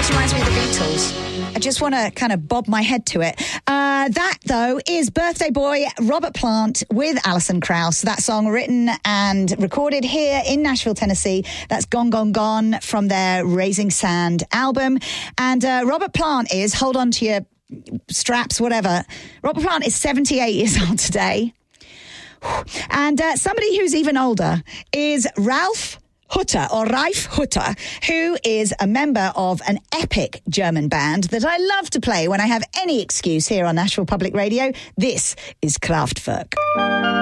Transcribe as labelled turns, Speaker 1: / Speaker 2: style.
Speaker 1: always reminds me of the Beatles. I just want to kind of bob my head to it. That, though, is Birthday Boy Robert Plant with Alison Krauss. That song written and recorded here in Nashville, Tennessee. That's Gone, Gone, Gone from their Raising Sand album. And Robert Plant is, hold on to your straps, whatever. Robert Plant is 78 years old today. And somebody who's even older is Ralf Hutter, who is a member of an epic German band that I love to play when I have any excuse here on Nashville Public Radio. This is Kraftwerk.